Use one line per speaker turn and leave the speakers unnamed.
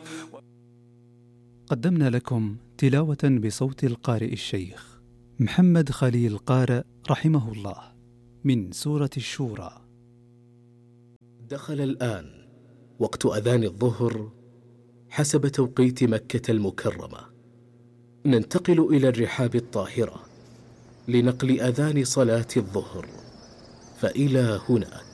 قدمنا لكم تلاوة بصوت القارئ الشيخ محمد خليل قارئ رحمه الله من سورة الشورى.
دخل الآن وقت أذان الظهر حسب توقيت مكة المكرمة. ننتقل إلى الرحاب الطاهرة لنقل أذان صلاة الظهر، فإلى هناك.